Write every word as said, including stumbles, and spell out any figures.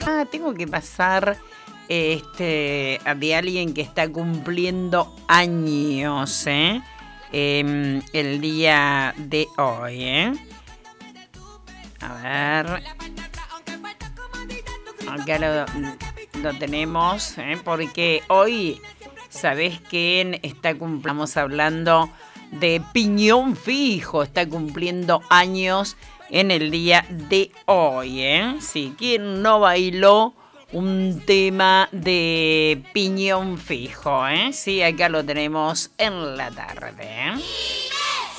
Ah, tengo que pasar este, de alguien que está cumpliendo años, ¿eh? Eh, el día de hoy, ¿eh? A ver. Acá lo, lo tenemos, ¿eh? Porque hoy, ¿sabés quién está cumpliendo? Estamos hablando de Piñón Fijo, está cumpliendo años en el día de hoy, ¿eh? Sí, ¿quién no bailó un tema de Piñón Fijo, eh? Sí, acá lo tenemos en la tarde, ¿eh?